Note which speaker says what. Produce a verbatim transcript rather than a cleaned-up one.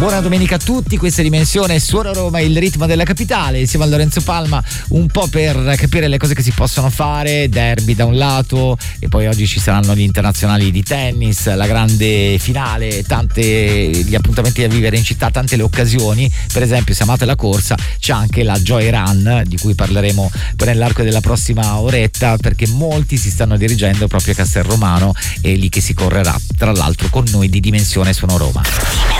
Speaker 1: Buona domenica a tutti, questa è Dimensione Suona Roma, il ritmo della capitale, insieme a Lorenzo Palma, un po' per capire le cose che si possono fare, derby da un lato e poi oggi ci saranno gli internazionali di tennis, la grande finale, tante gli appuntamenti da vivere in città, tante le occasioni. Per esempio, se amate la corsa c'è anche la Joy Run, di cui parleremo poi nell'arco della prossima oretta, perché molti si stanno dirigendo proprio a Castelromano, e lì che si correrà, tra l'altro con noi di Dimensione Suona Roma.